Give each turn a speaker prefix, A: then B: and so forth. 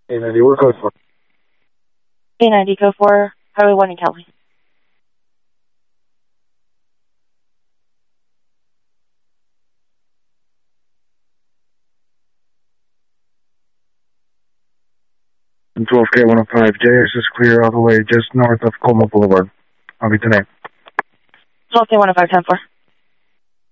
A: A90, we're code 4.
B: A90, code 4, Highway 1 in Cali.
A: And 12K 105, JX is clear all the way just north of Colma Boulevard. I'll be tonight.
B: 12K 105, 10-4.